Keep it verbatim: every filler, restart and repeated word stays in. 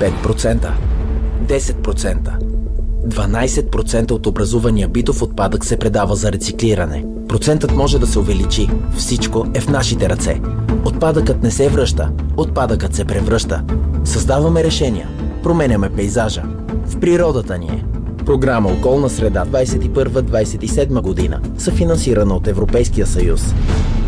пет процента, десет процента, дванайсет процента от образувания битов отпадък се предава за рециклиране. Процентът може да се увеличи. Всичко е в нашите ръце. Отпадъкът не се връща, отпадъкът се превръща. Създаваме решения, променяме пейзажа. В природата ни е. Програма Околна среда двайсет и първа - двайсет и седма година, съфинансирана от Европейския съюз.